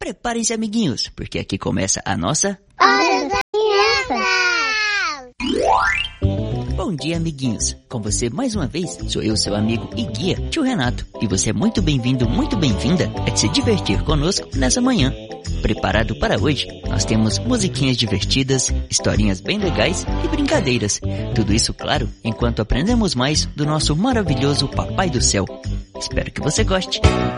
Preparem-se, amiguinhos, porque aqui começa a nossa... Hora das Crianças! Bom dia, amiguinhos. Com você mais uma vez, sou eu, seu amigo e guia, tio Renato. E você é muito bem-vindo, muito bem-vinda a se divertir conosco nessa manhã. Preparado para hoje? Nós temos musiquinhas divertidas, historinhas bem legais e brincadeiras. Tudo isso, claro, enquanto aprendemos mais do nosso maravilhoso Papai do Céu. Espero que você goste.